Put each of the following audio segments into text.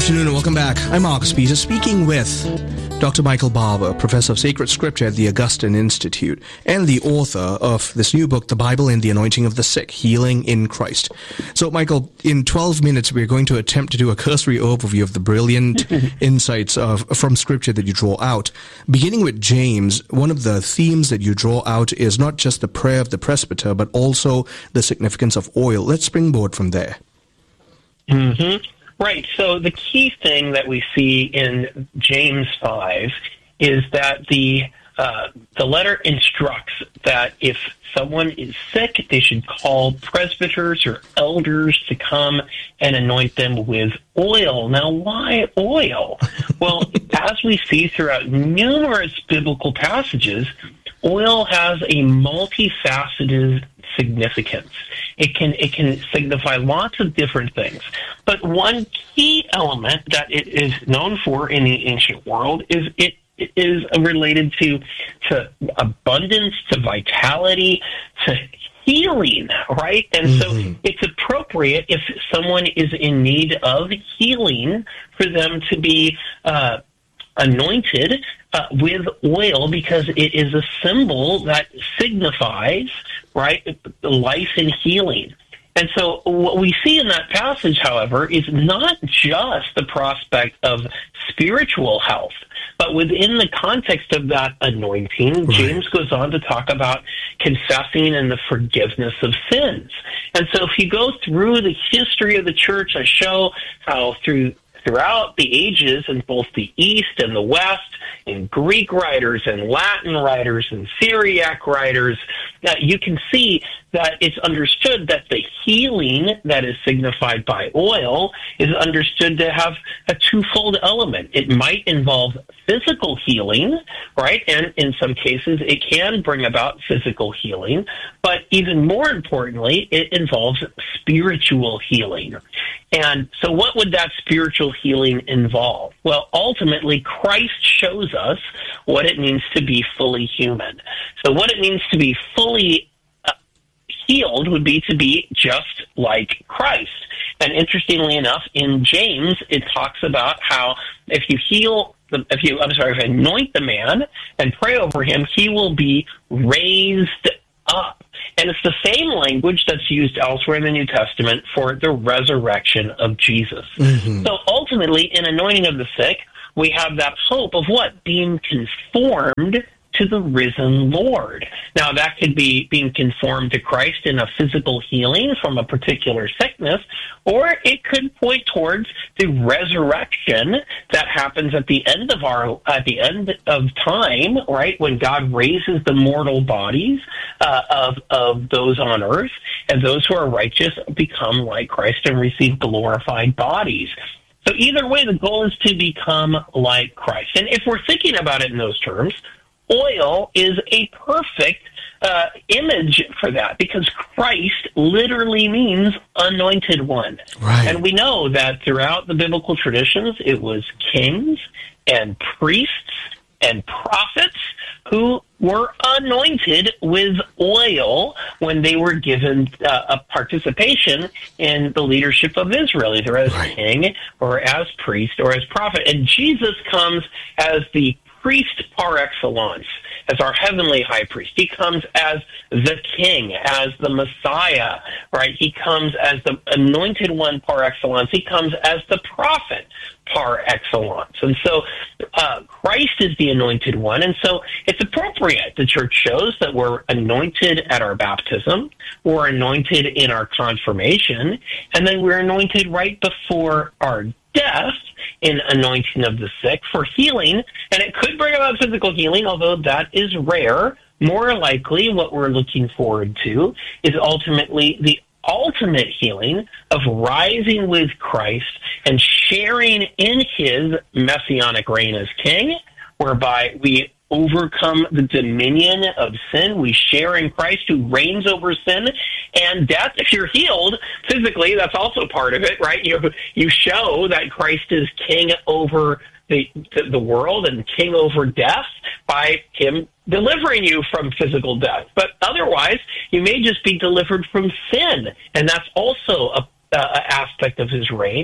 afternoon and welcome back. I'm Marcus Peters, speaking with Dr. Michael Barber, Professor of Sacred Scripture at the Augustine Institute and the author of this new book, The Bible and the Anointing of the Sick, Healing in Christ. So, Michael, in 12 minutes, we're going to attempt to do a cursory overview of the brilliant insights from Scripture that you draw out. Beginning with James, one of the themes that you draw out is not just the prayer of the presbyter, but also the significance of oil. Let's springboard from there. Mm-hmm. Right. So the key thing that we see in James 5 is that the letter instructs that if someone is sick, they should call presbyters or elders to come and anoint them with oil. Now, why oil? Well, as we see throughout numerous biblical passages, oil has a multifaceted significance. It can signify lots of different things. But one key element that it is known for in the ancient world is it is related to abundance, to vitality, to healing, right? And so it's appropriate if someone is in need of healing for them to be anointed with oil, because it is a symbol that signifies, right, life and healing. And so what we see in that passage, however, is not just the prospect of spiritual health, but within the context of that anointing, James goes on to talk about confessing and the forgiveness of sins. And so if you go through the history of the church, I show how throughout the ages in both the East and the West, in Greek writers and Latin writers and Syriac writers, you can see that it's understood that the healing that is signified by oil is understood to have a twofold element. It might involve physical healing, right? And in some cases, it can bring about physical healing. But even more importantly, it involves spiritual healing. And so what would that spiritual healing involve? Well, ultimately, Christ shows us what it means to be fully human. So what it means to be fully healed would be to be just like Christ. And interestingly enough, in James, it talks about how if you anoint the man and pray over him, he will be raised up. And it's the same language that's used elsewhere in the New Testament for the resurrection of Jesus. So ultimately, in anointing of the sick, we have that hope of what? Being conformed to the risen Lord. Now, that could be being conformed to Christ in a physical healing from a particular sickness, or it could point towards the resurrection that happens at the end of time, right? When God raises the mortal bodies of those on earth, and those who are righteous become like Christ and receive glorified bodies. So either way, the goal is to become like Christ. And if we're thinking about it in those terms, oil is a perfect image for that, because Christ literally means anointed one. Right. And we know that throughout the biblical traditions, it was kings and priests and prophets who were anointed with oil when they were given a participation in the leadership of Israel, either as king or as priest or as prophet. And Jesus comes as the priest par excellence, as our heavenly high priest. He comes as the king, as the Messiah, right? He comes as the anointed one par excellence. He comes as the prophet par excellence. And so Christ is the anointed one. And so it's appropriate, the church shows, that we're anointed at our baptism, we're anointed in our confirmation, and then we're anointed right before our death in anointing of the sick for healing. And it could bring about physical healing, although that is rare. More likely, what we're looking forward to is ultimately the ultimate healing of rising with Christ and sharing in his messianic reign as king, whereby we overcome the dominion of sin. We share in Christ, who reigns over sin and death. If you're healed physically, that's also part of it, right? You show that Christ is king over the world and king over death by him delivering you from physical death. But otherwise, you may just be delivered from sin, and that's also a aspect of his reign.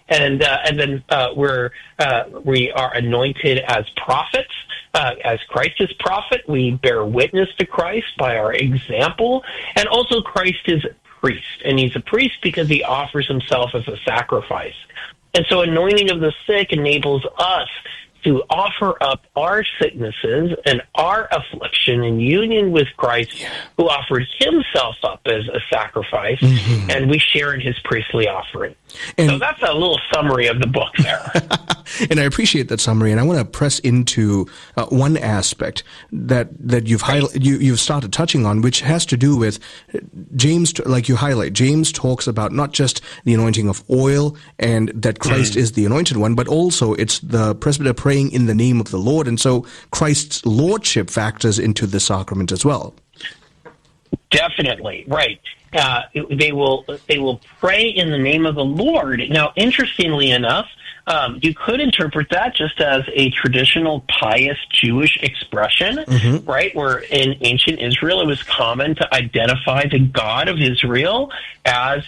And then we are anointed as prophets. As Christ is prophet, we bear witness to Christ by our example. And also Christ is priest. And he's a priest because he offers himself as a sacrifice. And so anointing of the sick enables us to offer up our sicknesses and our affliction in union with Christ, who offered himself up as a sacrifice, and we share in his priestly offering. And so that's a little summary of the book there. And I appreciate that summary, and I want to press into one aspect that you've started touching on, which has to do with James. Like you highlight, James talks about not just the anointing of oil and that Christ is the anointed one, but also it's the presbyter praying in the name of the Lord, and so Christ's lordship factors into the sacrament as well. Definitely, right. They will pray in the name of the Lord. Now, interestingly enough, you could interpret that just as a traditional pious Jewish expression, right? Where in ancient Israel, it was common to identify the God of Israel as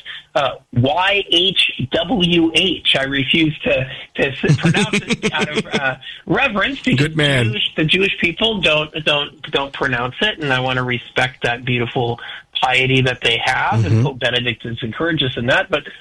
YHWH. I refuse to pronounce it out of reverence, because Good man. The Jewish people don't pronounce it, and I want to respect that beautiful piety that they have, and Pope Benedict has encouraged us in that. But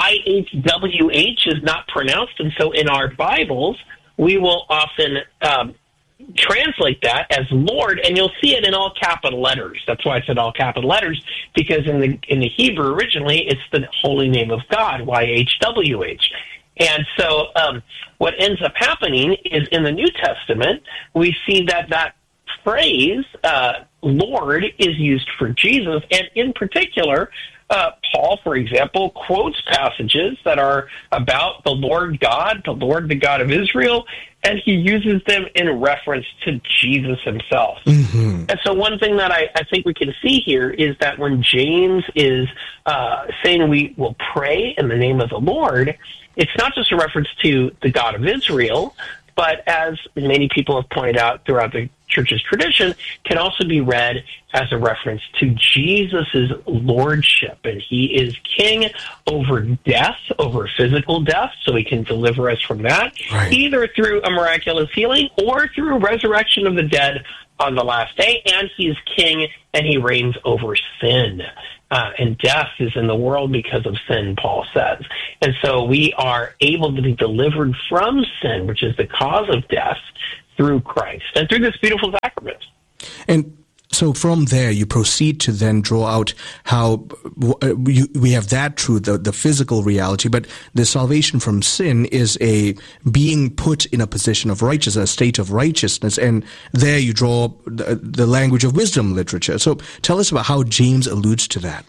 YHWH is not pronounced, and so in our Bibles, we will often translate that as Lord, and you'll see it in all capital letters. That's why I said all capital letters, because in the Hebrew originally, it's the holy name of God, YHWH. And so what ends up happening is in the New Testament, we see that phrase, Lord, is used for Jesus, and in particular, Paul, for example, quotes passages that are about the Lord God, the Lord, the God of Israel, and he uses them in reference to Jesus himself. And so one thing that I think we can see here is that when James is saying we will pray in the name of the Lord, it's not just a reference to the God of Israel, but as many people have pointed out throughout the church's tradition, can also be read as a reference to Jesus' lordship. And he is king over death, over physical death, so he can deliver us from that, either through a miraculous healing or through a resurrection of the dead on the last day. And he is king, and he reigns over sin. And death is in the world because of sin, Paul says. And so we are able to be delivered from sin, which is the cause of death, through Christ and through this beautiful sacrament. And so from there, you proceed to then draw out how we have that truth, the physical reality, but the salvation from sin is a being put in a position of righteousness, a state of righteousness, and there you draw the language of wisdom literature. So tell us about how James alludes to that.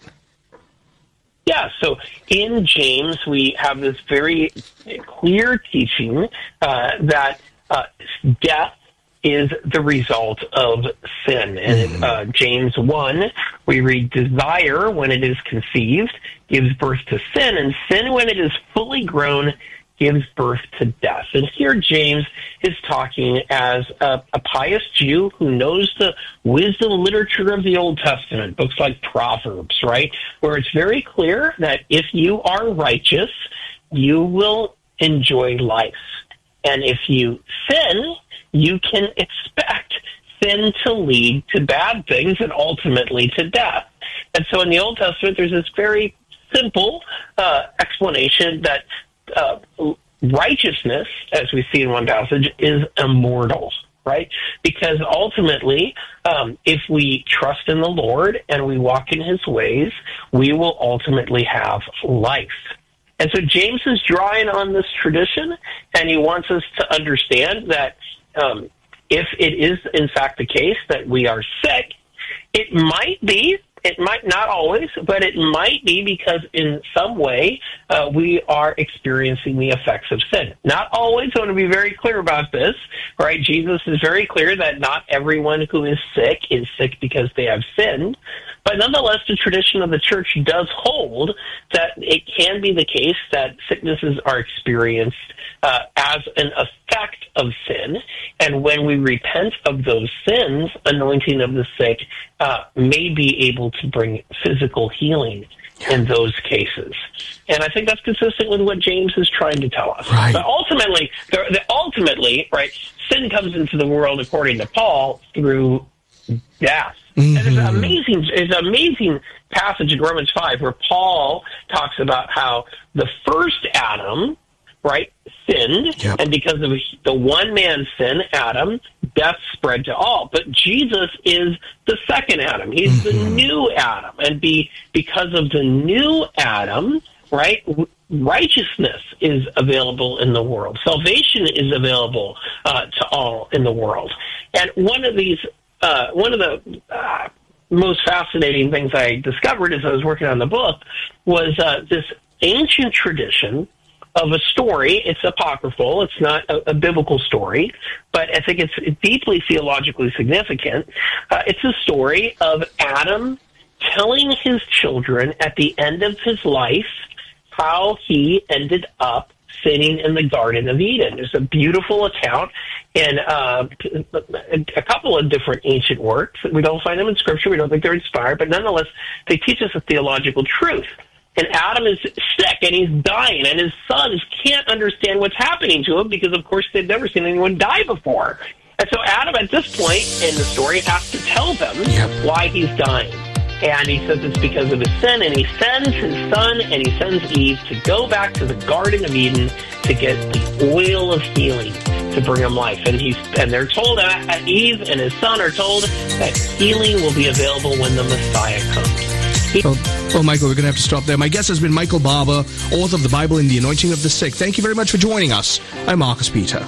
Yeah, so in James, we have this very clear teaching that death is the result of sin. And in James 1, we read, desire, when it is conceived, gives birth to sin, and sin, when it is fully grown, gives birth to death. And here James is talking as a pious Jew who knows the wisdom literature of the Old Testament, books like Proverbs, right, where it's very clear that if you are righteous, you will enjoy life. And if you sin, you can expect sin to lead to bad things and ultimately to death. And so in the Old Testament, there's this very simple explanation that righteousness, as we see in one passage, is immortal, right? Because ultimately, if we trust in the Lord and we walk in his ways, we will ultimately have life. And so James is drawing on this tradition, and he wants us to understand that if it is, in fact, the case that we are sick, it might not always, but it might be because in some way we are experiencing the effects of sin. Not always. I want to be very clear about this, right? Jesus is very clear that not everyone who is sick because they have sinned. But nonetheless, the tradition of the church does hold that it can be the case that sicknesses are experienced as an effect of sin. And when we repent of those sins, anointing of the sick may be able to bring physical healing. in those cases. And I think that's consistent with what James is trying to tell us. Right. But ultimately, right, sin comes into the world, according to Paul, through death. Mm-hmm. And there's an amazing passage in Romans 5 where Paul talks about how the first Adam, right, sinned, and because of the one man's sin, Adam, death spread to all. But Jesus is the second Adam. He's the new Adam. And because of the new Adam, right, righteousness is available in the world. Salvation is available to all in the world. And one of the most fascinating things I discovered as I was working on the book was this ancient tradition of a story. It's apocryphal. It's not a biblical story, but I think it's deeply theologically significant. It's a story of Adam telling his children at the end of his life how he ended up sinning in the Garden of Eden. There's a beautiful account in a couple of different ancient works. We don't find them in Scripture. We don't think they're inspired, but nonetheless, they teach us a theological truth. And Adam is sick, and he's dying, and his sons can't understand what's happening to him because, of course, they've never seen anyone die before. And so Adam, at this point in the story, has to tell them why he's dying. And he says it's because of his sin, and he sends his son and he sends Eve to go back to the Garden of Eden to get the oil of healing to bring him life. And they're told, Eve and his son are told that healing will be available when the Messiah comes. Well, Michael, we're going to have to stop there. My guest has been Michael Barber, author of The Bible and the Anointing of the Sick. Thank you very much for joining us. I'm Marcus Peter.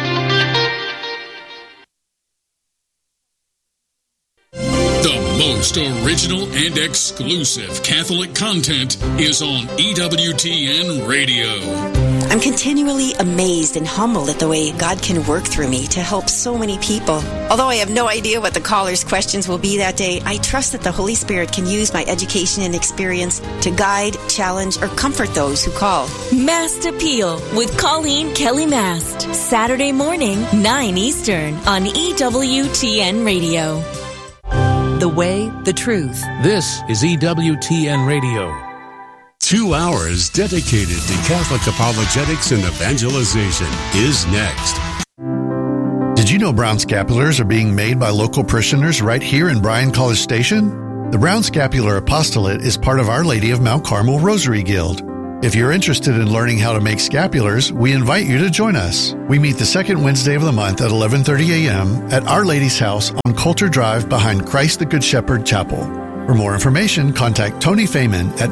Most original and exclusive Catholic content is on EWTN Radio. I'm continually amazed and humbled at the way God can work through me to help so many people. Although I have no idea what the callers' questions will be that day, I trust that the Holy Spirit can use my education and experience to guide, challenge, or comfort those who call. Mast Appeal with Colleen Kelly Mast. Saturday morning, 9 Eastern on EWTN Radio. The way, the truth. This is EWTN Radio. 2 hours dedicated to Catholic apologetics and evangelization is next. Did you know brown scapulars are being made by local parishioners right here in Bryan College Station? The Brown Scapular Apostolate is part of Our Lady of Mount Carmel Rosary Guild. If you're interested in learning how to make scapulars, we invite you to join us. We meet the second Wednesday of the month at 11:30 a.m. at Our Lady's House on Coulter Drive behind Christ the Good Shepherd Chapel. For more information, contact Tony Feynman at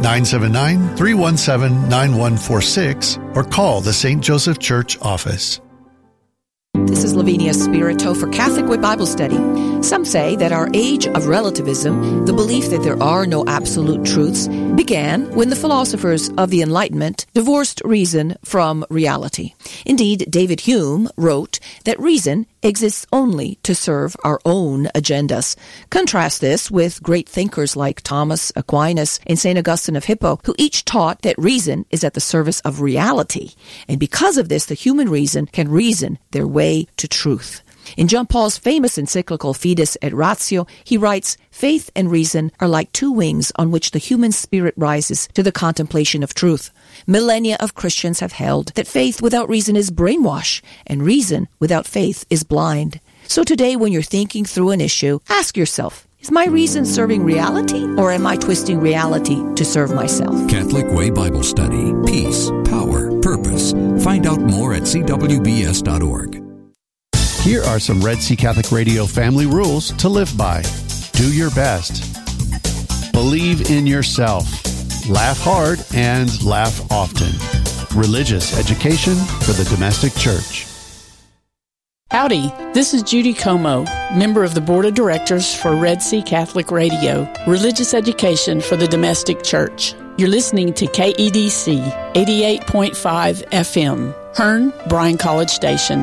979-317-9146 or call the St. Joseph Church office. This is Lavinia Spirito for Catholic Way Bible Study. Some say that our age of relativism, the belief that there are no absolute truths, began when the philosophers of the Enlightenment divorced reason from reality. Indeed, David Hume wrote that reason exists only to serve our own agendas. Contrast this with great thinkers like Thomas Aquinas and St. Augustine of Hippo, who each taught that reason is at the service of reality. And because of this, the human reason can reason their way to truth. In John Paul's famous encyclical Fides et Ratio, he writes, "Faith and reason are like two wings on which the human spirit rises to the contemplation of truth. Millennia of Christians have held that faith without reason is brainwash, and reason without faith is blind." So today, when you're thinking through an issue, ask yourself, is my reason serving reality, or am I twisting reality to serve myself? Catholic Way Bible Study. Peace, power, purpose. Find out more at cwbs.org. Here are some Red Sea Catholic Radio family rules to live by. Do your best. Believe in yourself. Laugh hard and laugh often. Religious education for the domestic church. Howdy, this is Judy Como, member of the Board of Directors for Red Sea Catholic Radio, Religious Education for the Domestic Church. You're listening to KEDC 88.5 FM, Hearn, Bryan College Station.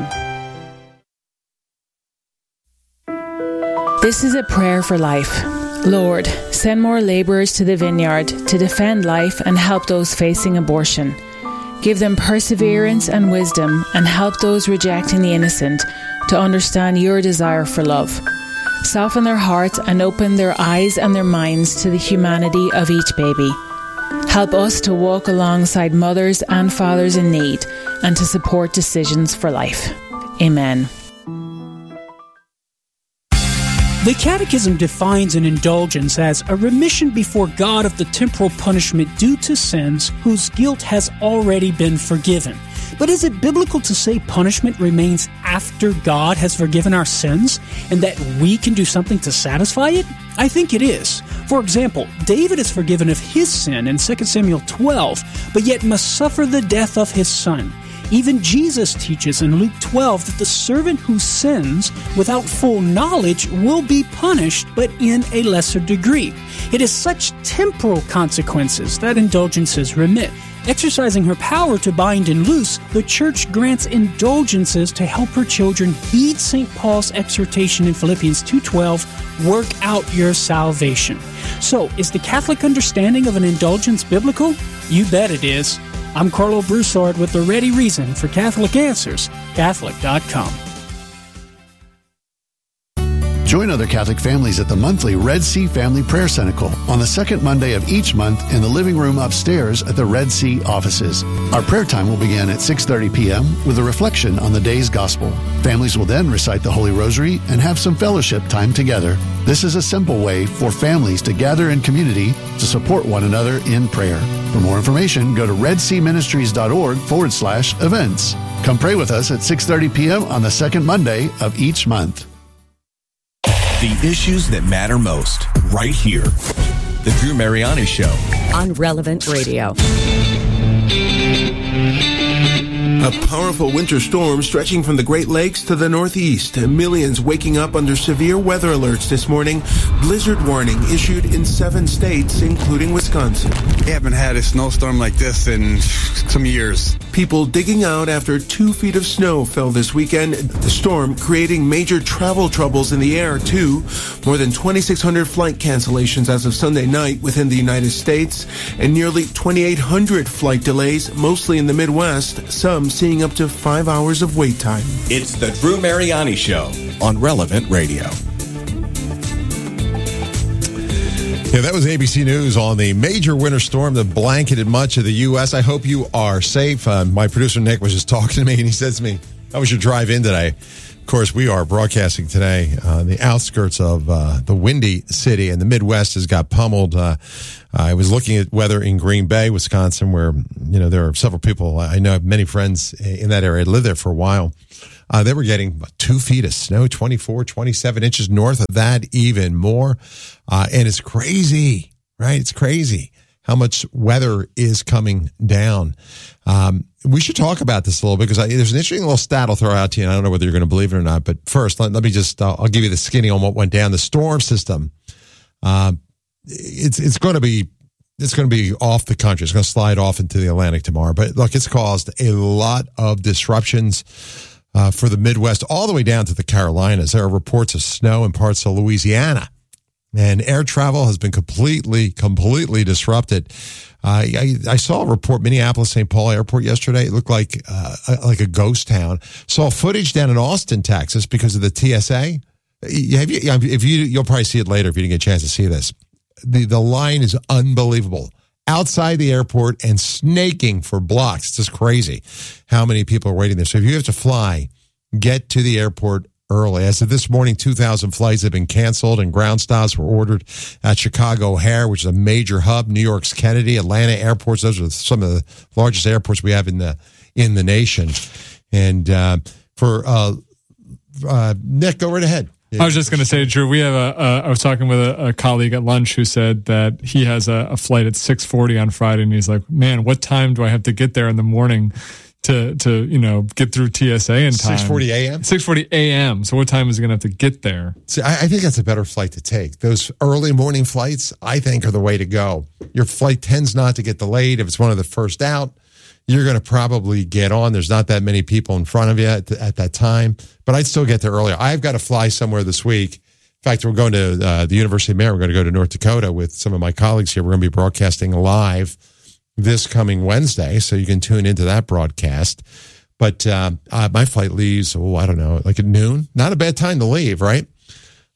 This is a prayer for life. Lord, send more laborers to the vineyard to defend life and help those facing abortion. Give them perseverance and wisdom and help those rejecting the innocent to understand your desire for love. Soften their hearts and open their eyes and their minds to the humanity of each baby. Help us to walk alongside mothers and fathers in need and to support decisions for life. Amen. The Catechism defines an indulgence as a remission before God of the temporal punishment due to sins whose guilt has already been forgiven. But is it biblical to say punishment remains after God has forgiven our sins and that we can do something to satisfy it? I think it is. For example, David is forgiven of his sin in 2 Samuel 12, but yet must suffer the death of his son. Even Jesus teaches in Luke 12 that the servant who sins without full knowledge will be punished, but in a lesser degree. It is such temporal consequences that indulgences remit. Exercising her power to bind and loose, the Church grants indulgences to help her children heed St. Paul's exhortation in Philippians 2:12, work out your salvation. So, is the Catholic understanding of an indulgence biblical? You bet it is. I'm Carlo Broussard with the ready reason for Catholic Answers, Catholic.com. Join other Catholic families at the monthly Red Sea Family Prayer Cenacle on the second Monday of each month in the living room upstairs at the Red Sea offices. Our prayer time will begin at 6:30 p.m. with a reflection on the day's gospel. Families will then recite the Holy Rosary and have some fellowship time together. This is a simple way for families to gather in community to support one another in prayer. For more information, go to redseaministries.org/events. Come pray with us at 6:30 p.m. on the second Monday of each month. The issues that matter most, right here. The Drew Mariani Show. On Relevant Radio. A powerful winter storm stretching from the Great Lakes to the Northeast. Millions waking up under severe weather alerts this morning. Blizzard warning issued in 7 states, including Wisconsin. We haven't had a snowstorm like this in some years. People digging out after 2 feet of snow fell this weekend. The storm creating major travel troubles in the air, too. More than 2,600 flight cancellations as of Sunday night within the United States, and nearly 2,800 flight delays, mostly in the Midwest, some seeing up to 5 hours of wait time. It's the Drew Mariani Show on Relevant Radio. Yeah, that was ABC News on the major winter storm that blanketed much of the U.S. I hope you are safe. My producer, Nick, was just talking to me, and he says to me, how was your drive in today? Of course, we are broadcasting today on the outskirts of the Windy City, and the Midwest has got pummeled. I was looking at weather in Green Bay, Wisconsin, where, you know, there are several people. I know many friends in that area lived there for a while. They were getting 2 feet of snow, 24, 27 inches north of that, even more. And it's crazy, right? It's crazy how much weather is coming down. We should talk about this a little bit because there's an interesting little stat I'll throw out to you, and I don't know whether you're going to believe it or not. But first, let me just, I'll give you the skinny on what went down. The storm system, it's going to be off the country. It's going to slide off into the Atlantic tomorrow. But look, it's caused a lot of disruptions for the Midwest all the way down to the Carolinas. There are reports of snow in parts of Louisiana, and air travel has been completely disrupted. I saw a report, Minneapolis St. Paul Airport yesterday. It looked like a ghost town. Saw footage down in Austin, Texas, because of the TSA. You'll probably see it later if you didn't get a chance to see this. The line is unbelievable. Outside the airport and snaking for blocks. It's just crazy how many people are waiting there. So if you have to fly, get to the airport early. As of this morning, 2,000 flights have been canceled and ground stops were ordered at Chicago O'Hare, which is a major hub, New York's Kennedy, Atlanta airports. Those are some of the largest airports we have in the nation. And for Nick, go right ahead. I was just going to say, Drew, we have I was talking with a colleague at lunch who said that he has a flight at 6:40 on Friday, and he's like, man, what time do I have to get there in the morning to get through TSA in time? 6:40 a.m.? 6:40 a.m. So what time is he going to have to get there? See, I think that's a better flight to take. Those early morning flights, I think, are the way to go. Your flight tends not to get delayed. If it's one of the first out, you're going to probably get on. There's not that many people in front of you at that time. But I'd still get there earlier. I've got to fly somewhere this week. In fact, we're going to the University of Maryland. We're going to go to North Dakota with some of my colleagues here. We're going to be broadcasting live this coming Wednesday, so you can tune into that broadcast. But my flight leaves, I don't know, like at noon. Not a bad time to leave, right?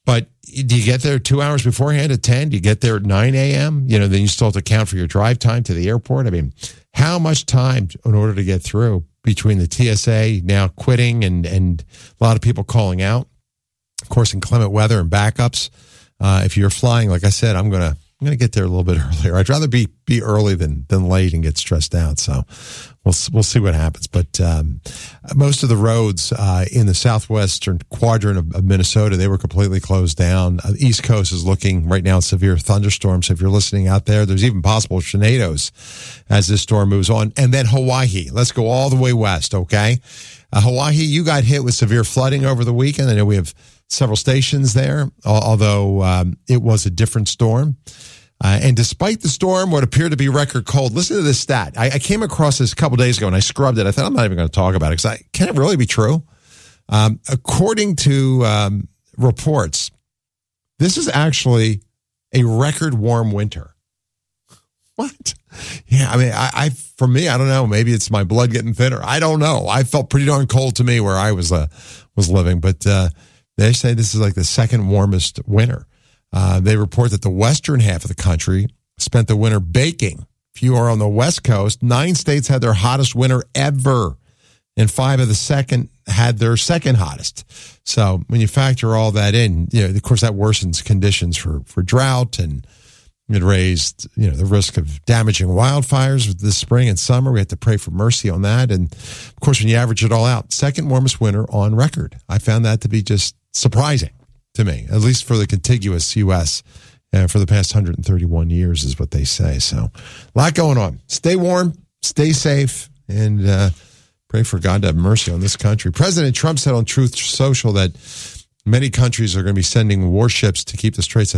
But do you get there 2 hours beforehand at 10? Do you get there at 9 a.m.? Then you still have to account for your drive time to the airport. I mean, how much time in order to get through between the TSA now quitting and a lot of people calling out? Of course, inclement weather and backups. If you're flying, like I said, I'm gonna get there a little bit earlier. I'd rather be early than late and get stressed out. So we'll see what happens. But most of the roads in the southwestern quadrant of Minnesota, they were completely closed down. The East Coast is looking right now at severe thunderstorms. So if you're listening out there, there's even possible tornadoes as this storm moves on. And then Hawaii. Let's go all the way west, okay? Hawaii, you got hit with severe flooding over the weekend. I know we have several stations there, although it was a different storm. And despite the storm, what appeared to be record cold, listen to this stat. I came across this a couple days ago and I scrubbed it. I thought I'm not even going to talk about it because can it really be true? According to reports, this is actually a record warm winter. What? Yeah, I mean, for me, I don't know. Maybe it's my blood getting thinner. I don't know. I felt pretty darn cold to me where I was living, but they say this is like the second warmest winter. They report that the western half of the country spent the winter baking. If you are on the West Coast, 9 states had their hottest winter ever, and 5 of the had their second hottest. So when you factor all that in, of course, that worsens conditions for drought, and it raised the risk of damaging wildfires this spring and summer. We had to pray for mercy on that, and of course, when you average it all out, second warmest winter on record. I found that to be just surprising to me, at least for the contiguous U.S. For the past 131 years is what they say. So a lot going on. Stay warm, stay safe, and pray for God to have mercy on this country. President Trump said on Truth Social that many countries are going to be sending warships to keep the Straits of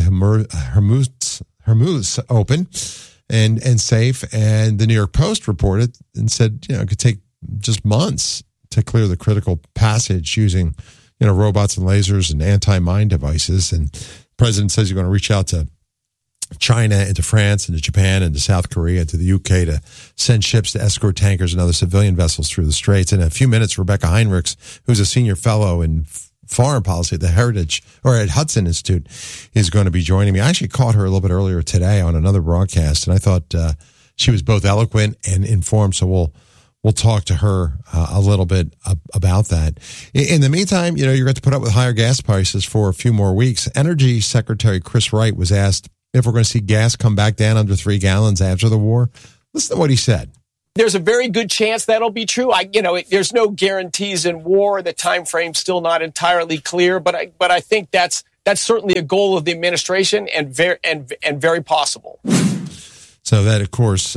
Hormuz open and safe. And the New York Post reported and said, it could take just months to clear the critical passage using robots and lasers and anti-mine devices. And the president says he's going to reach out to China and to France and to Japan and to South Korea and to the UK to send ships to escort tankers and other civilian vessels through the Straits. In a few minutes, Rebecca Heinrichs, who's a senior fellow in foreign policy at the at Hudson Institute, is going to be joining me. I actually caught her a little bit earlier today on another broadcast, and I thought she was both eloquent and informed. So we'll talk to her a little bit about that. In the meantime, you're going to put up with higher gas prices for a few more weeks. Energy Secretary Chris Wright was asked if we're going to see gas come back down under 3 gallons after the war. Listen to what he said. There's a very good chance that'll be true. There's no guarantees in war. The time frame's still not entirely clear, but I think that's certainly a goal of the administration and very possible. So that, of course,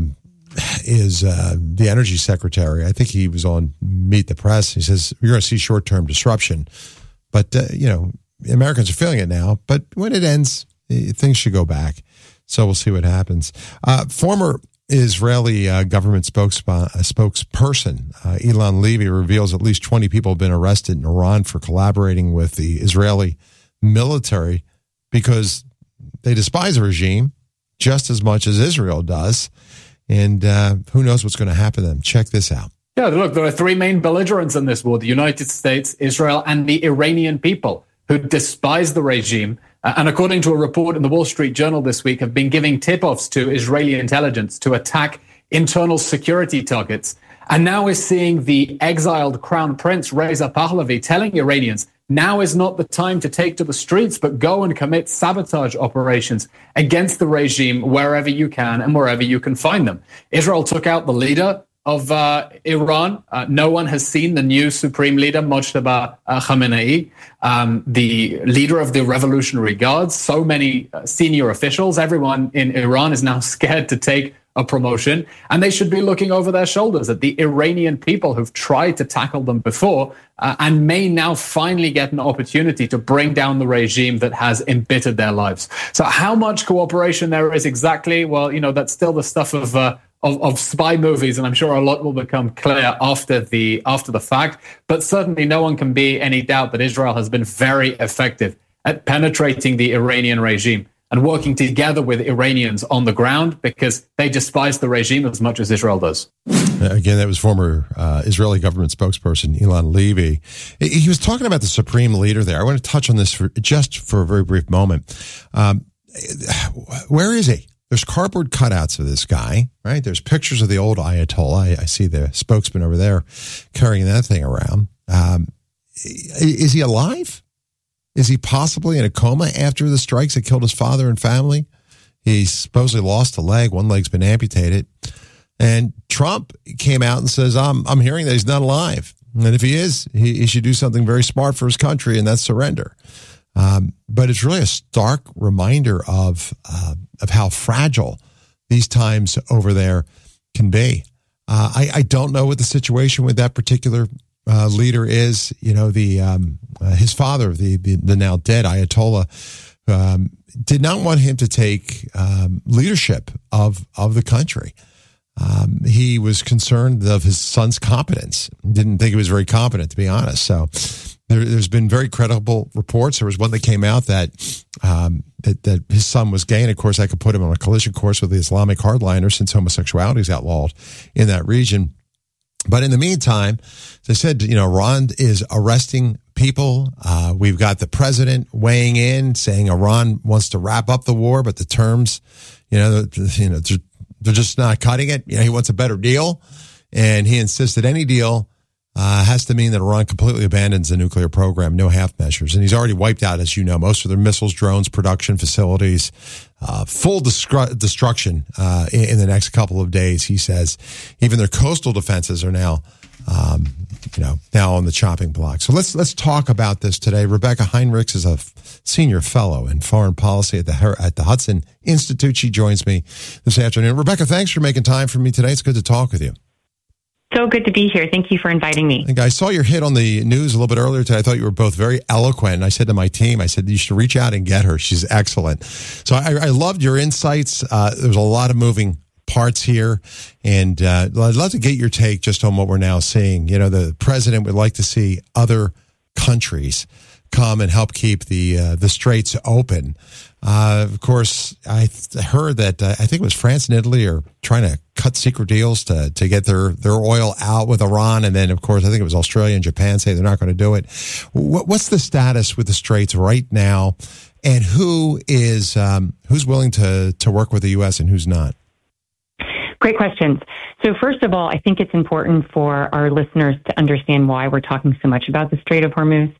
is the energy secretary. I think he was on Meet the Press. He says you're going to see short-term disruption, but Americans are feeling it now. But when it ends, things should go back. So we'll see what happens. Former Israeli government spokesperson Ilan Levy reveals at least 20 people have been arrested in Iran for collaborating with the Israeli military because they despise the regime just as much as Israel does. And who knows what's going to happen to them. Check this out. Yeah, look, there are 3 main belligerents in this war: the United States, Israel, and the Iranian people who despise the regime. And according to a report in the Wall Street Journal this week, have been giving tip-offs to Israeli intelligence to attack internal security targets. And now we're seeing the exiled Crown Prince Reza Pahlavi telling Iranians, now is not the time to take to the streets, but go and commit sabotage operations against the regime wherever you can and wherever you can find them. Israel took out the leader of Iran. No one has seen the new supreme leader, Mojtaba Khamenei, the leader of the Revolutionary Guards. So many senior officials. Everyone in Iran is now scared to take a promotion, and they should be looking over their shoulders at the Iranian people who've tried to tackle them before and may now finally get an opportunity to bring down the regime that has embittered their lives. So how much cooperation there is exactly, well, that's still the stuff of spy movies, and I'm sure a lot will become clear after the fact. But certainly no one can be any doubt that Israel has been very effective at penetrating the Iranian regime and working together with Iranians on the ground because they despise the regime as much as Israel does. Again, that was former Israeli government spokesperson Ilan Levy. He was talking about the supreme leader there. I want to touch on this for a very brief moment. Where is he? There's cardboard cutouts of this guy, right? There's pictures of the old Ayatollah. I see the spokesman over there carrying that thing around. Is he alive? Is he possibly in a coma after the strikes that killed his father and family? He supposedly lost a leg. One leg's been amputated. And Trump came out and says, I'm hearing that he's not alive. And if he is, he should do something very smart for his country, and that's surrender. But it's really a stark reminder of how fragile these times over there can be. I don't know what the situation with that particular leader is. You know, his father, the now dead Ayatollah, did not want him to take leadership of the country. He was concerned of his son's competence. Didn't think he was very competent, to be honest. So there's been very credible reports. There was one that came out that his son was gay, and of course that could put him on a collision course with the Islamic hardliners since homosexuality is outlawed in that region. But in the meantime, as I said, Iran is arresting people. We've got the president weighing in, saying Iran wants to wrap up the war, but the terms, they're just not cutting it. He wants a better deal, and he insists that any deal has to mean that Iran completely abandons the nuclear program, no half measures. And he's already wiped out, as you know, most of their missiles, drones, production facilities, full destruction in the next couple of days, he says. Even their coastal defenses are now on the chopping block. So let's talk about this today. Rebecca Heinrichs is a senior fellow in foreign policy at the Hudson Institute. She joins me this afternoon. Rebecca, thanks for making time for me today. It's good to talk with you. So good to be here. Thank you for inviting me. I saw your hit on the news a little bit earlier today. I thought you were both very eloquent. And I said to my team, you should reach out and get her. She's excellent. So I loved your insights. There's a lot of moving parts here. And I'd love to get your take just on what we're now seeing. The president would like to see other countries come and help keep the straits open. Of course, I heard that I think it was France and Italy are trying to cut secret deals to get their oil out with Iran. And then, of course, I think it was Australia and Japan say they're not going to do it. What's the status with the straits right now? And who's willing to work with the U.S. and who's not? Great questions. So first of all, I think it's important for our listeners to understand why we're talking so much about the Strait of Hormuz.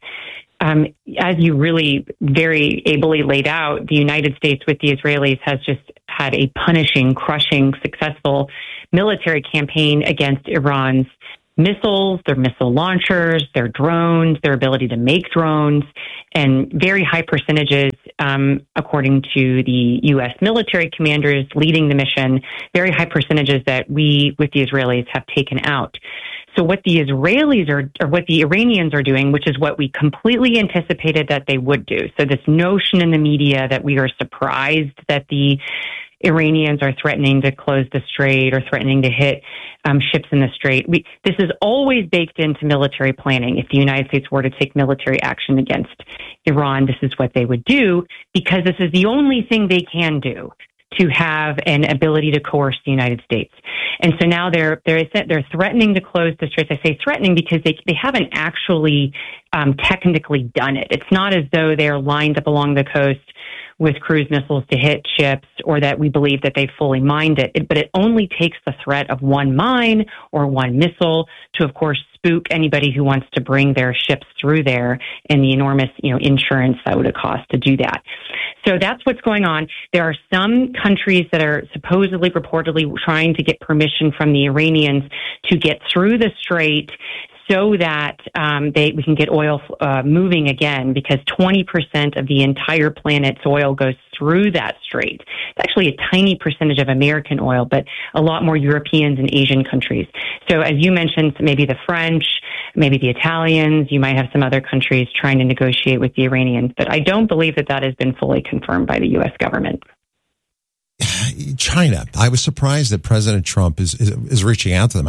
As you really very ably laid out, the United States with the Israelis has just had a punishing, crushing, successful military campaign against Iran's missiles, their missile launchers, their drones, their ability to make drones, and very high percentages, according to the U.S. military commanders leading the mission, very high percentages that we, with the Israelis, have taken out. So what the Israelis or what the Iranians are doing, which is what we completely anticipated that they would do. So this notion in the media that we are surprised that the Iranians are threatening to close the strait or threatening to hit ships in the strait. This is always baked into military planning. If the United States were to take military action against Iran, this is what they would do because this is the only thing they can do to have an ability to coerce the United States. And so now they're threatening to close the straits. I say threatening because they haven't actually technically done it. It's not as though they're lined up along the coast with cruise missiles to hit ships or that we believe that they fully mined it. But it only takes the threat of one mine or one missile to, of course, spook anybody who wants to bring their ships through there and the enormous, insurance that would have cost to do that. So that's what's going on. There are some countries that are supposedly, reportedly trying to get permission from the Iranians to get through the strait so that we can get oil moving again, because 20% of the entire planet's oil goes through that strait. It's actually a tiny percentage of American oil, but a lot more Europeans and Asian countries. So as you mentioned, maybe the French, maybe the Italians, you might have some other countries trying to negotiate with the Iranians, but I don't believe that has been fully confirmed by the U.S. government. China. I was surprised that President Trump is reaching out to them. I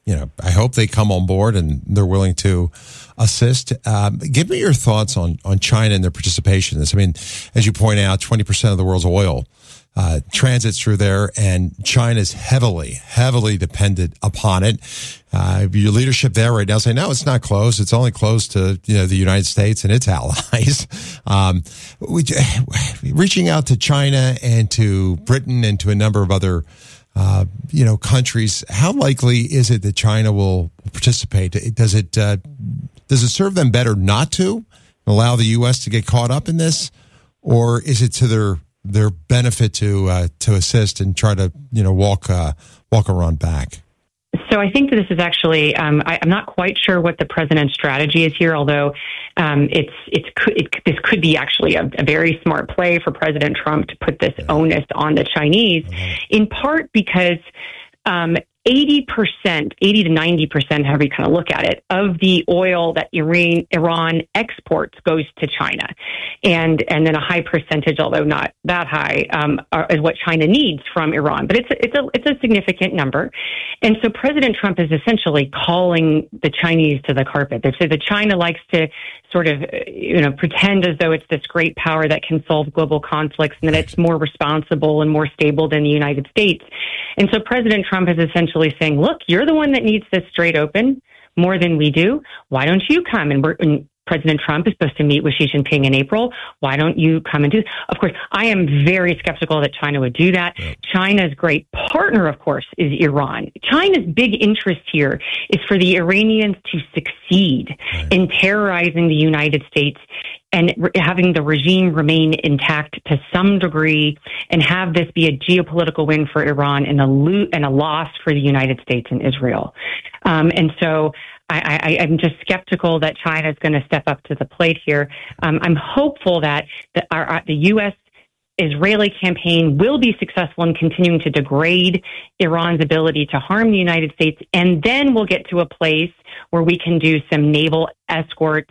I hope they come on board and they're willing to assist. Give me your thoughts on China and their participation in this. I mean, as you point out, 20% of the world's oil transits through there, and China's heavily dependent upon it. Your leadership there right now saying, no, it's not closed. It's only closed to, the United States and its allies. Reaching out to China and to Britain and to a number of other countries, how likely is it that China will participate? Does it serve them better not to allow the U.S. to get caught up in this, or is it to their benefit to assist and try to walk Iran back? So I think that this is actually, I'm not quite sure what the president's strategy is here, although this could be actually a very smart play for President Trump to put this onus on the Chinese, in part because 80% to 90%, however you kind of look at it, of the oil that Iran exports goes to China. And then a high percentage, although not that high, is what China needs from Iran. But it's a significant number. And so President Trump is essentially calling the Chinese to the carpet. They say that China likes to sort of, pretend as though it's this great power that can solve global conflicts and that it's more responsible and more stable than the United States. And so President Trump is essentially saying, look, you're the one that needs this straight open more than we do. Why don't you come? And President Trump is supposed to meet with Xi Jinping in April. Why don't you come and do this? Of course, I am very skeptical that China would do that. Yeah. China's great partner, of course, is Iran. China's big interest here is for the Iranians to succeed in terrorizing the United States and having the regime remain intact to some degree, and have this be a geopolitical win for Iran and a loss for the United States and Israel. And so I'm just skeptical that China is going to step up to the plate here. I'm hopeful that the U.S. Israeli campaign will be successful in continuing to degrade Iran's ability to harm the United States, and then we'll get to a place where we can do some naval escorts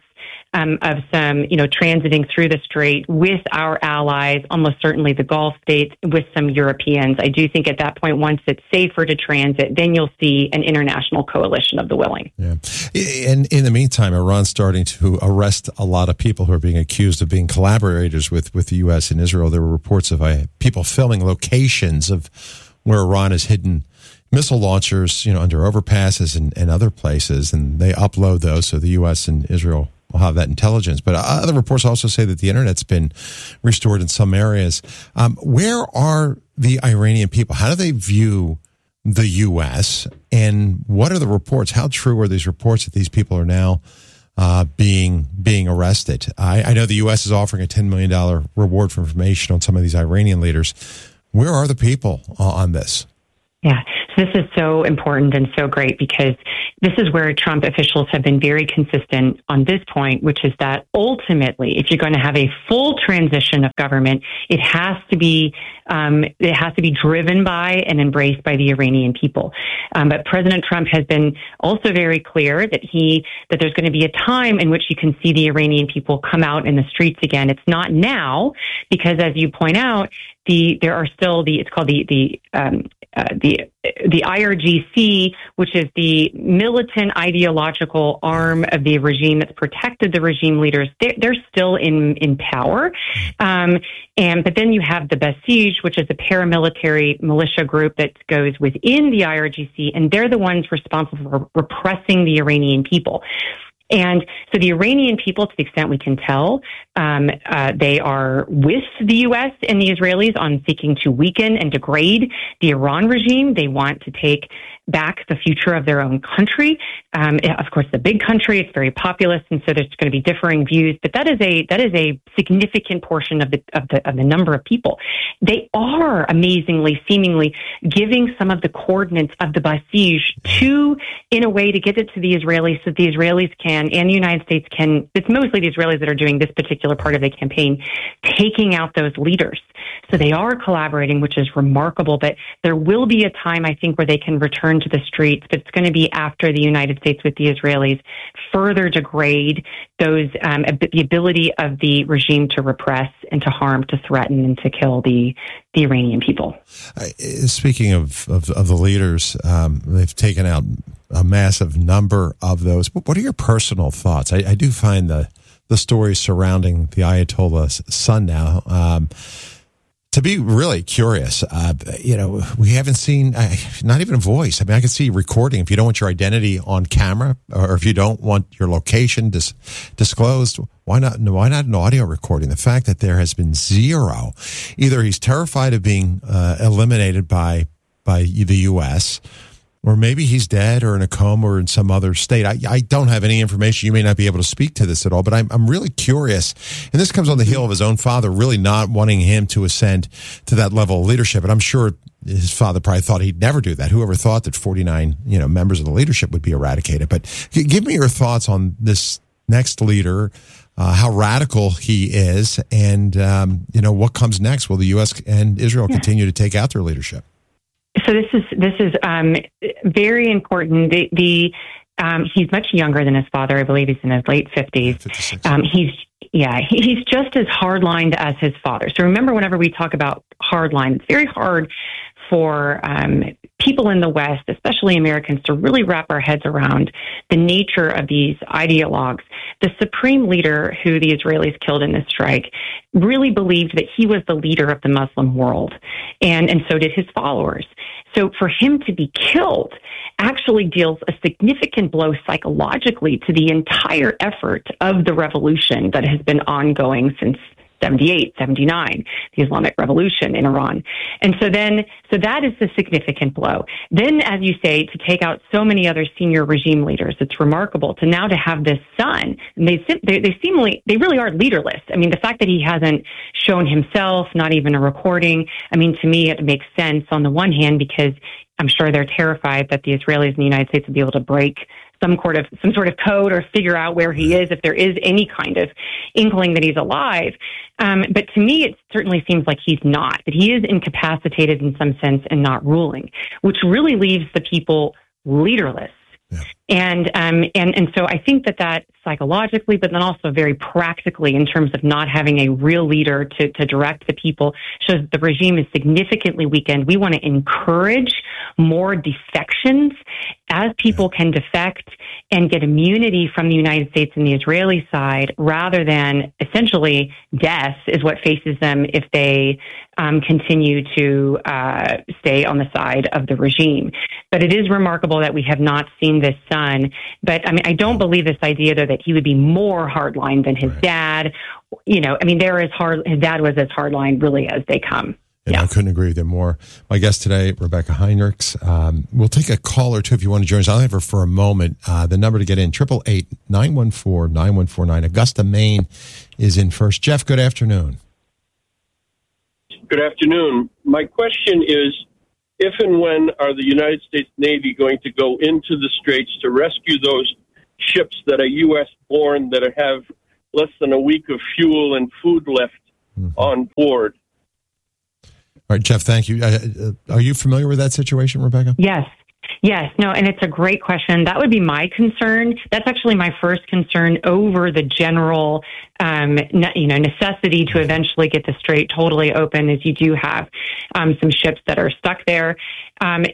of some, transiting through the strait with our allies, almost certainly the Gulf states, with some Europeans. I do think at that point, once it's safer to transit, then you'll see an international coalition of the willing. Yeah. And in the meantime, Iran's starting to arrest a lot of people who are being accused of being collaborators with the U.S. and Israel. There were reports of people filming locations of where Iran has hidden missile launchers, under overpasses and other places, and they upload those so the U.S. and Israel will have that intelligence. But other reports also say that the internet's been restored in some areas. Where are the Iranian people? How do they view the U.S.? And what are the reports? How true are these reports that these people are now being arrested? I know the U.S. is offering a $10 million reward for information on some of these Iranian leaders. Where are the people on this? Yeah, so this is so important and so great, because this is where Trump officials have been very consistent on this point, which is that ultimately, if you're going to have a full transition of government, it has to be driven by and embraced by the Iranian people. But President Trump has been also very clear that there's going to be a time in which you can see the Iranian people come out in the streets again. It's not now, because as you point out, there are still it's called the IRGC, which is the militant ideological arm of the regime that's protected the regime leaders. They're still in power. But then you have the Basij, which is a paramilitary militia group that goes within the IRGC, and they're the ones responsible for repressing the Iranian people. And so the Iranian people, to the extent we can tell, they are with the U.S. and the Israelis on seeking to weaken and degrade the Iran regime. They want to take back the future of their own country. Of course, the big country, it's very populous, and so there's going to be differing views. But that is a significant portion of the number of people. They are amazingly, seemingly giving some of the coordinates of the Basij in a way to get it to the Israelis, so the Israelis can, and the United States can. It's mostly the Israelis that are doing this particular part of the campaign, taking out those leaders. So they are collaborating, which is remarkable. But there will be a time, I think, where they can return to the streets, but it's going to be after the United States with the Israelis further degrade those the ability of the regime to repress and to harm, to threaten, and to kill the Iranian people. Speaking of the leaders, they've taken out a massive number of those. What are your personal thoughts? I do find the stories surrounding the Ayatollah's son now to be really curious. We haven't seen not even a voice. I mean, I can see recording. If you don't want your identity on camera, or if you don't want your location disclosed, why not an audio recording? The fact that there has been zero, either he's terrified of being eliminated by the U.S., or maybe he's dead or in a coma or in some other state. I don't have any information. You may not be able to speak to this at all, but I'm really curious. And this comes on the heel of his own father really not wanting him to ascend to that level of leadership. And I'm sure his father probably thought he'd never do that. Whoever thought that 49, members of the leadership would be eradicated. But give me your thoughts on this next leader, how radical he is, and, what comes next. Will the U.S. and Israel continue to take out their leadership? So this is very important. He's much younger than his father. I believe he's in his late 50s. He's just as hardlined as his father. So remember, whenever we talk about hardline, it's very hard for people in the West, especially Americans, to really wrap our heads around the nature of these ideologues. The supreme leader who the Israelis killed in this strike really believed that he was the leader of the Muslim world, and so did his followers. So for him to be killed actually deals a significant blow psychologically to the entire effort of the revolution that has been ongoing since 78, 79, the Islamic Revolution in Iran. And so that is the significant blow. Then, as you say, to take out so many other senior regime leaders, it's remarkable to have this son. And they really are leaderless. I mean, the fact that he hasn't shown himself, not even a recording, I mean, to me, it makes sense on the one hand, because I'm sure they're terrified that the Israelis and the United States will be able to break some sort of code or figure out where he is, if there is any kind of inkling that he's alive. But to me, it certainly seems like he's not, that he is incapacitated in some sense and not ruling, which really leaves the people leaderless. Yeah. And so I think that psychologically, but then also very practically in terms of not having a real leader to direct the people, shows that the regime is significantly weakened. We want to encourage more defections as people can defect and get immunity from the United States and the Israeli side, rather than essentially death is what faces them if they continue to stay on the side of the regime. But it is remarkable that we have not seen this son. But I mean, I don't believe this idea, though, that he would be more hardline than his dad. His dad was as hardline really as they come. And I couldn't agree with you more. My guest today, Rebecca Heinrichs. We'll take a call or two if you want to join us. I'll have her for a moment. The number to get in, 888-914-9149. Augusta, Maine is in first. Jeff, good afternoon. Good afternoon. My question is, if and when are the United States Navy going to go into the Straits to rescue those ships that are U.S.-born that have less than a week of fuel and food left on board? All right, Jeff, thank you. Are you familiar with that situation, Rebecca? Yes. No, and it's a great question. That would be my concern. That's actually my first concern over the general, necessity to eventually get the strait totally open, as you do have some ships that are stuck there. My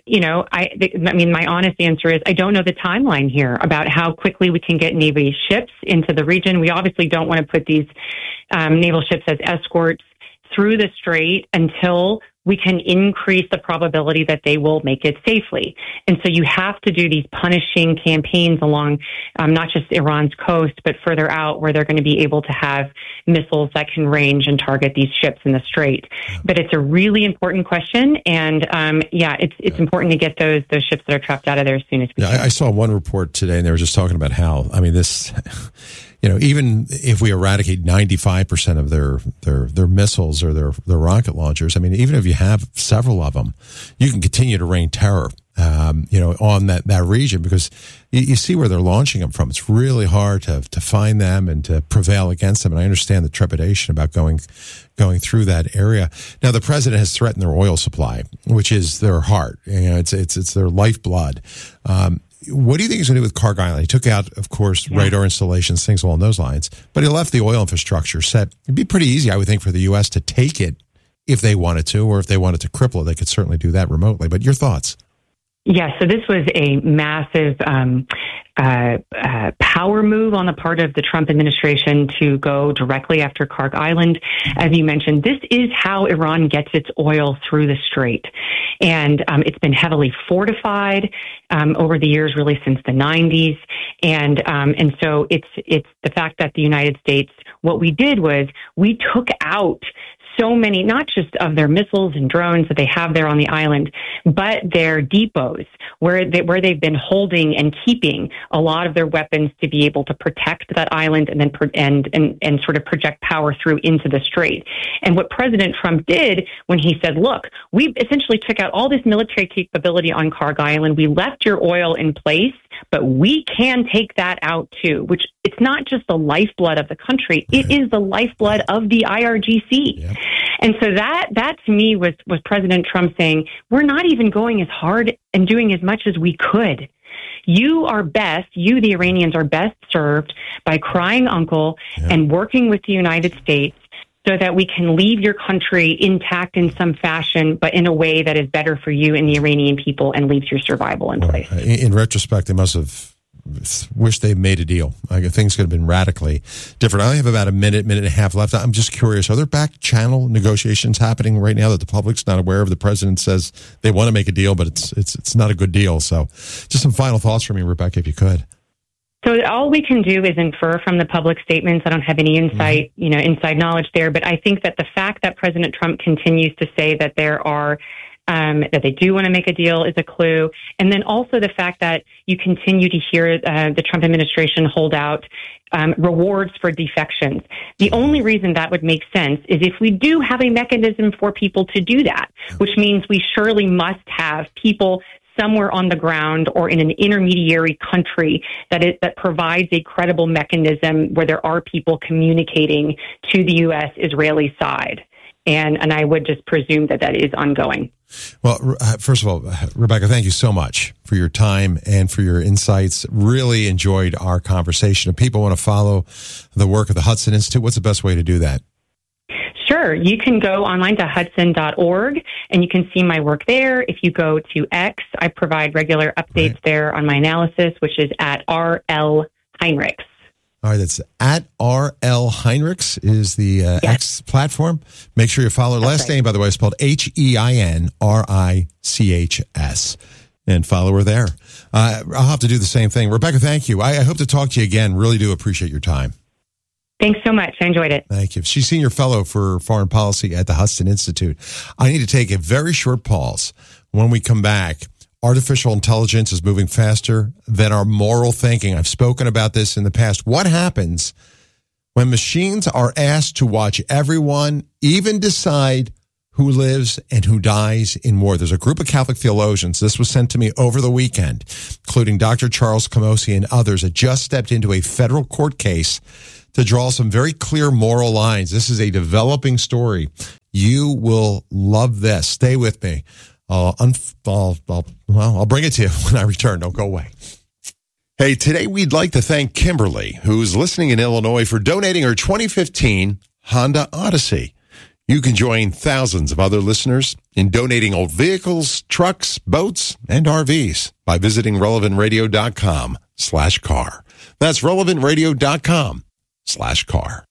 honest answer is I don't know the timeline here about how quickly we can get Navy ships into the region. We obviously don't want to put these naval ships as escorts through the strait until we can increase the probability that they will make it safely. And so you have to do these punishing campaigns along not just Iran's coast, but further out where they're going to be able to have missiles that can range and target these ships in the strait. But it's a really important question. And it's important to get those ships that are trapped out of there as soon as we can. I saw one report today, and they were just talking about how, this... even if we eradicate 95% of their missiles or their rocket launchers, even if you have several of them, you can continue to rain terror on that region, because you see where they're launching them from. It's really hard to find them and to prevail against them. And I understand the trepidation about going through that area. Now, the president has threatened their oil supply, which is their heart. It's their lifeblood. What do you think he's going to do with Kharg Island? He took out, of course, radar installations, things along those lines, but he left the oil infrastructure set. It'd be pretty easy, I would think, for the U.S. to take it if they wanted to, or if they wanted to cripple it, they could certainly do that remotely. But your thoughts? Yeah, so this was a massive power move on the part of the Trump administration to go directly after Kharg Island. As you mentioned, this is how Iran gets its oil through the strait. And it's been heavily fortified over the years, really since the 90s. And so it's the fact that the United States, what we did was we took out so many, not just of their missiles and drones that they have there on the island, but their depots where they've been holding and keeping a lot of their weapons to be able to protect that island and then and sort of project power through into the strait. And what President Trump did when he said, look, we essentially took out all this military capability on Kharg Island. We left your oil in place, but we can take that out too, which it's not just the lifeblood of the country. It is the lifeblood of the IRGC. Yep. And so that to me was President Trump saying, we're not even going as hard and doing as much as we could. You, the Iranians, are best served by crying uncle and working with the United States so that we can leave your country intact in some fashion, but in a way that is better for you and the Iranian people and leaves your survival in place. In retrospect, they must have wished they made a deal. Things could have been radically different. I only have about a minute and a half left. I'm just curious, are there back channel negotiations happening right now that the public's not aware of? The president says they want to make a deal, but it's not a good deal. So just some final thoughts from you, Rebecca, if you could. So all we can do is infer from the public statements. I don't have any inside knowledge there, but I think that the fact that President Trump continues to say that there are that they do want to make a deal is a clue. And then also the fact that you continue to hear the Trump administration hold out rewards for defections. The only reason that would make sense is if we do have a mechanism for people to do that, which means we surely must have people somewhere on the ground or in an intermediary country that provides a credible mechanism where there are people communicating to the U.S. Israeli side. And I would just presume that is ongoing. Well, first of all, Rebecca, thank you so much for your time and for your insights. Really enjoyed our conversation. If people want to follow the work of the Hudson Institute, what's the best way to do that? Sure. You can go online to hudson.org and you can see my work there. If you go to X, I provide regular updates there on my analysis, which is at RL Heinrichs. All right, that's at R.L. Heinrichs is the X platform. Make sure you follow her. Last name, by the way, is spelled Heinrichs. And follow her there. I'll have to do the same thing. Rebecca, thank you. I hope to talk to you again. Really do appreciate your time. Thanks so much. I enjoyed it. Thank you. She's Senior Fellow for Foreign Policy at the Hudson Institute. I need to take a very short pause. When we come back, artificial intelligence is moving faster than our moral thinking. I've spoken about this in the past. What happens when machines are asked to watch everyone, even decide who lives and who dies in war? There's a group of Catholic theologians, this was sent to me over the weekend, including Dr. Charles Camosy and others, that just stepped into a federal court case to draw some very clear moral lines. This is a developing story. You will love this. Stay with me. I'll bring it to you when I return. Don't go away. Hey, today we'd like to thank Kimberly, who's listening in Illinois, for donating her 2015 Honda Odyssey. You can join thousands of other listeners in donating old vehicles, trucks, boats, and RVs by visiting relevantradio.com/car. That's relevantradio.com/car.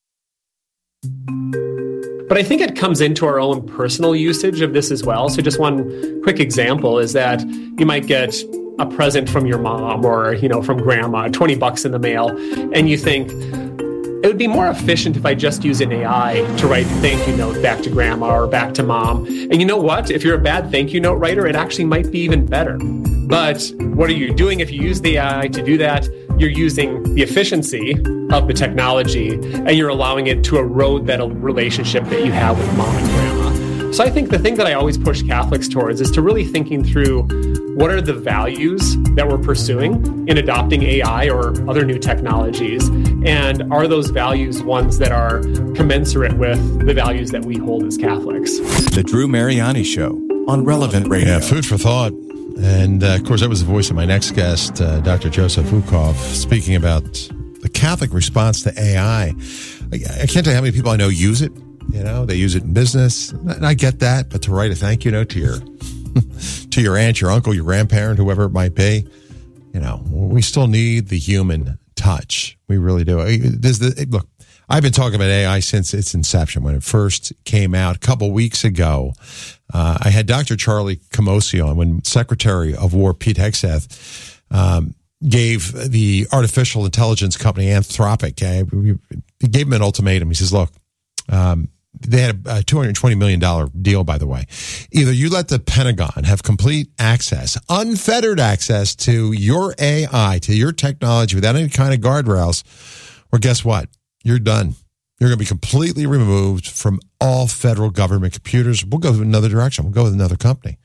But I think it comes into our own personal usage of this as well. So just one quick example is that you might get a present from your mom or, from grandma, $20 in the mail, and you think, it would be more efficient if I just use an AI to write a thank you note back to grandma or back to mom. And you know what? If you're a bad thank you note writer, it actually might be even better. But what are you doing if you use the AI to do that? You're using the efficiency of the technology and you're allowing it to erode that relationship that you have with mom and grandma. So I think the thing that I always push Catholics towards is to really thinking through what are the values that we're pursuing in adopting AI or other new technologies, and are those values ones that are commensurate with the values that we hold as Catholics? The Drew Mariani Show on Relevant Radio. Yeah, food for thought. And, of course, that was the voice of my next guest, Dr. Joseph Vukov, speaking about the Catholic response to AI. I can't tell you how many people I know use it. You know, they use it in business. And I get that. But to write a thank you note to your to your aunt, your uncle, your grandparent, whoever it might be, you know, we still need the human touch. We really do. Look, I've been talking about AI since its inception. When it first came out a couple weeks ago, I had Dr. Charlie Camosy on when Secretary of War Pete Hegseth gave the artificial intelligence company Anthropic, he gave him an ultimatum. He says, look, they had a $220 million deal, by the way. Either you let the Pentagon have complete access, unfettered access to your AI, to your technology without any kind of guardrails, or guess what? You're done. You're going to be completely removed from all federal government computers. We'll go another direction. We'll go with another company.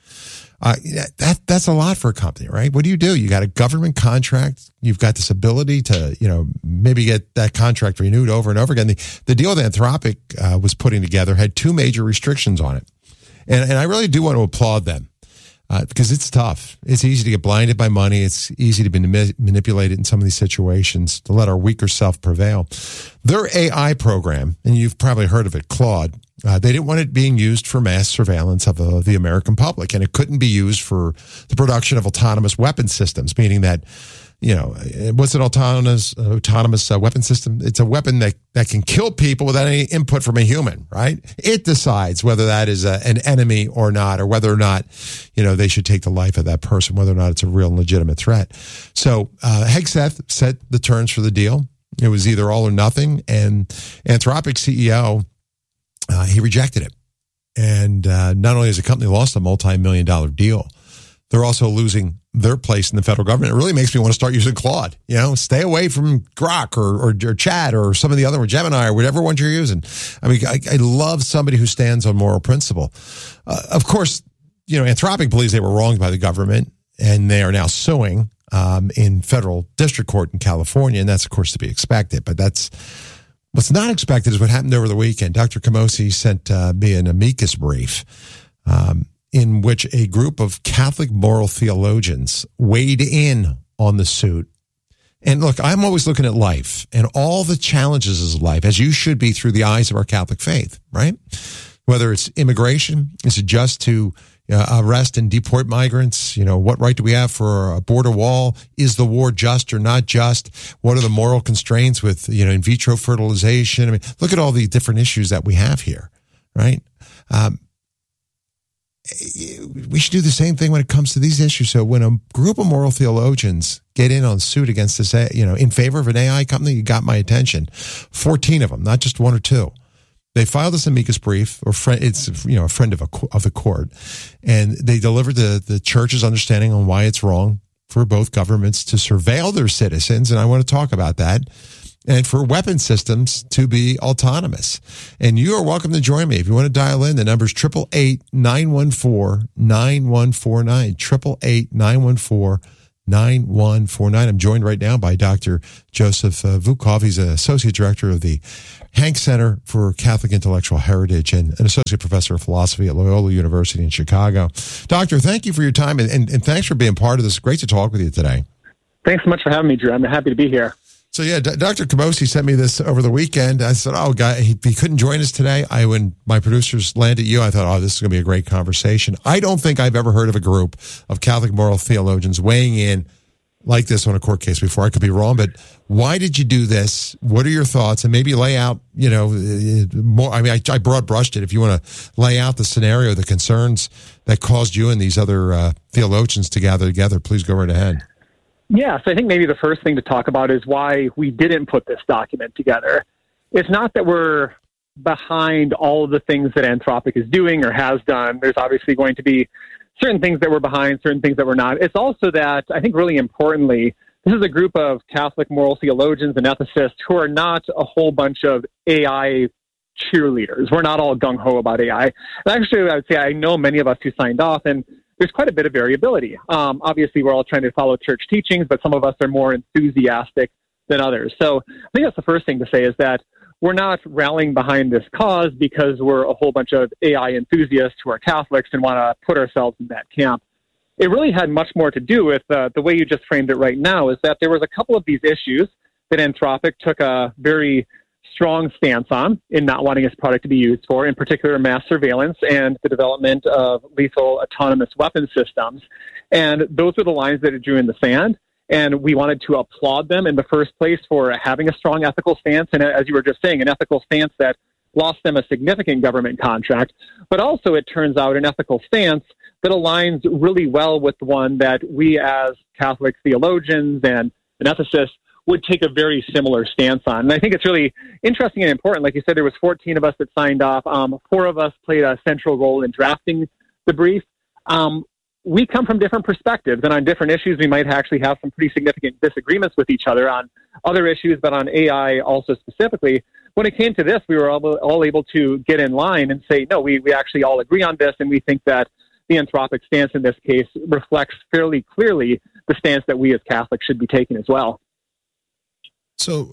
That's a lot for a company, right? What do? You got a government contract. You've got this ability to, you know, maybe get that contract renewed over and over again. The deal that Anthropic was putting together had two major restrictions on it. And I really do want to applaud them because it's tough. It's easy to get blinded by money. It's easy to be manipulated in some of these situations, to let our weaker self prevail. Their AI program, and you've probably heard of it, Claude, they didn't want it being used for mass surveillance of the American public, and it couldn't be used for the production of autonomous weapon systems, meaning that, you know, what's an autonomous weapon system? It's a weapon that can kill people without any input from a human, right? It decides whether that is an enemy or not, or whether or not, you know, they should take the life of that person, whether or not it's a real and legitimate threat. So Hegseth set the terms for the deal. It was either all or nothing, and Anthropic CEO, he rejected it. And not only has the company lost a multi-million-dollar deal, they're also losing their place in the federal government. It really makes me want to start using Claude. You know, stay away from Grok or Chat or some of the other ones, Gemini or whatever ones you're using. I mean, I love somebody who stands on moral principle. Of course, you know, Anthropic believes they were wronged by the government, and they are now suing in federal district court in California, and that's, of course, to be expected. But that's what's not expected is what happened over the weekend. Dr. Camosy sent me an amicus brief in which a group of Catholic moral theologians weighed in on the suit. And look, I'm always looking at life and all the challenges of life, as you should be through the eyes of our Catholic faith, right? Whether it's immigration, is it just to arrest and deport migrants? You know, what right do we have for a border wall? Is the war just or not just? What are the moral constraints with, you know, in vitro fertilization? I mean, look at all the different issues that we have here, right? We should do the same thing when it comes to these issues. So when a group of moral theologians get in on suit against this, you know, in favor of an AI company, you got my attention. 14 of them, not just one or two. They filed this amicus brief, it's, you know, a friend of the court, and they delivered the church's understanding on why it's wrong for both governments to surveil their citizens, and I want to talk about that, and for weapon systems to be autonomous. And you are welcome to join me. If you want to dial in, the number is 888-914-9149, 888-914-9149. I'm joined right now by Dr. Joseph Vukov. He's an associate director of the Hank Center for Catholic Intellectual Heritage and an associate professor of philosophy at Loyola University in Chicago. Doctor, thank you for your time, and thanks for being part of this. Great to talk with you today. Thanks so much for having me, Drew. I'm happy to be here. So, yeah, Dr. Camosy sent me this over the weekend. I said, oh, God, he couldn't join us today. When my producers landed you, I thought, oh, this is going to be a great conversation. I don't think I've ever heard of a group of Catholic moral theologians weighing in like this on a court case before. I could be wrong, but why did you do this? What are your thoughts? And maybe lay out, you know, more. I mean, I broad brushed it. If you want to lay out the scenario, the concerns that caused you and these other theologians to gather together, please go right ahead. Yeah, so I think maybe the first thing to talk about is why we didn't put this document together. It's not that we're behind all of the things that Anthropic is doing or has done. There's obviously going to be certain things that we're behind, certain things that we're not. It's also that, I think really importantly, this is a group of Catholic moral theologians and ethicists who are not a whole bunch of AI cheerleaders. We're not all gung-ho about AI. And actually, I would say I know many of us who signed off, and there's quite a bit of variability. Obviously, we're all trying to follow church teachings, but some of us are more enthusiastic than others. So I think that's the first thing to say, is that we're not rallying behind this cause because we're a whole bunch of AI enthusiasts who are Catholics and want to put ourselves in that camp. It really had much more to do with the way you just framed it right now, is that there was a couple of these issues that Anthropic took a very strong stance on in not wanting its product to be used for, in particular mass surveillance and the development of lethal autonomous weapon systems. And those were the lines that it drew in the sand. And we wanted to applaud them in the first place for having a strong ethical stance. And as you were just saying, an ethical stance that lost them a significant government contract. But also, it turns out, an ethical stance that aligns really well with the one that we as Catholic theologians and ethicists would take a very similar stance on. And I think it's really interesting and important. Like you said, there was 14 of us that signed off. 4 of us played a central role in drafting the brief. We come from different perspectives, and on different issues, we might actually have some pretty significant disagreements with each other on other issues, but on AI also specifically. When it came to this, we were all able to get in line and say, no, we actually all agree on this, and we think that the Anthropic stance in this case reflects fairly clearly the stance that we as Catholics should be taking as well. So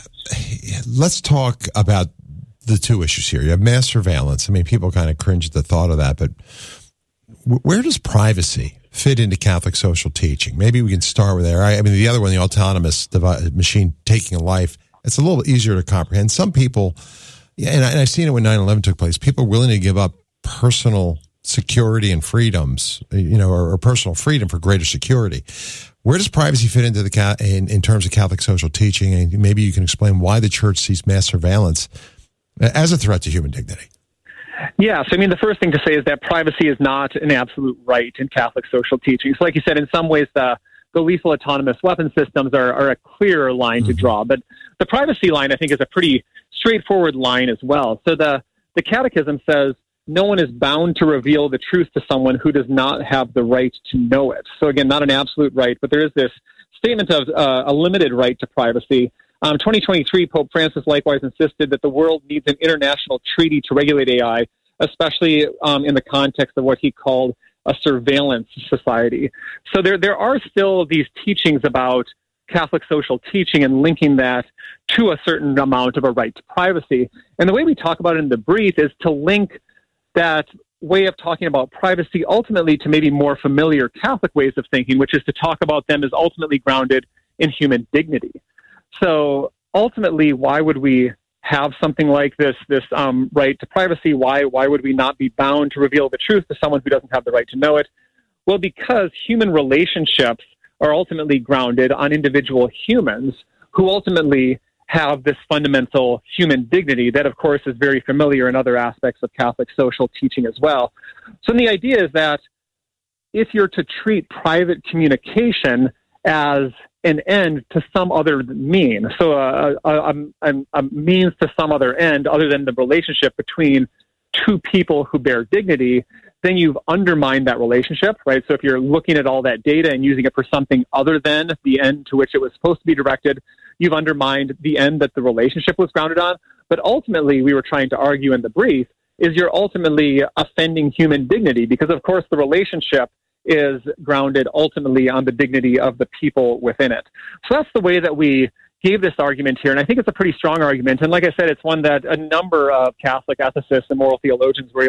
let's talk about the two issues here. You have mass surveillance. I mean, people kind of cringe at the thought of that, but where does privacy fit into Catholic social teaching? Maybe we can start with there. I mean, the other one, the autonomous machine taking a life, it's a little easier to comprehend. Some people, and I've seen it when 9/11 took place, people are willing to give up personal security and freedoms, or personal freedom for greater security. Where does privacy fit into in terms of Catholic social teaching? And maybe you can explain why the church sees mass surveillance as a threat to human dignity. Yeah, so I mean, the first thing to say is that privacy is not an absolute right in Catholic social teaching. So like you said, in some ways, the lethal autonomous weapon systems are a clearer line to draw. But the privacy line, I think, is a pretty straightforward line as well. So the Catechism says, no one is bound to reveal the truth to someone who does not have the right to know it. So again, not an absolute right, but there is this statement of a limited right to privacy. 2023, Pope Francis likewise insisted that the world needs an international treaty to regulate AI, especially in the context of what he called a surveillance society. So there are still these teachings about Catholic social teaching and linking that to a certain amount of a right to privacy. And the way we talk about it in the brief is to link that way of talking about privacy ultimately to maybe more familiar Catholic ways of thinking, which is to talk about them as ultimately grounded in human dignity. So ultimately, why would we have something like this right to privacy? Why would we not be bound to reveal the truth to someone who doesn't have the right to know it? Well, because human relationships are ultimately grounded on individual humans who ultimately have this fundamental human dignity that, of course, is very familiar in other aspects of Catholic social teaching as well. So the idea is that if you're to treat private communication as an end to some other mean, so a means to some other end other than the relationship between two people who bear dignity, then you've undermined that relationship, right? So if you're looking at all that data and using it for something other than the end to which it was supposed to be directed, you've undermined the end that the relationship was grounded on. But ultimately, we were trying to argue in the brief, is you're ultimately offending human dignity because, of course, the relationship is grounded ultimately on the dignity of the people within it. So that's the way that we gave this argument here, and I think it's a pretty strong argument. And like I said, it's one that a number of Catholic ethicists and moral theologians were